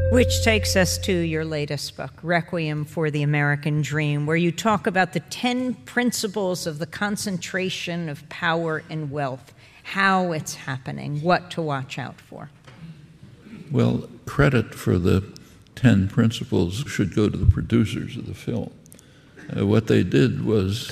Which takes us to your latest book, Requiem for the American Dream, where you talk about the 10 principles of the concentration of power and wealth, how it's happening, what to watch out for. Well, credit for the 10 principles should go to the producers of the film. What they did was